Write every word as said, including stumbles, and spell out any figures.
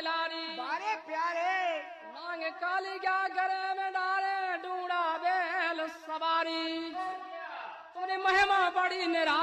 लारी बारे प्यारे नांग काली क्या करे में डारे डूड़ा बेल सवारी तुमने महिमा बड़ी निरा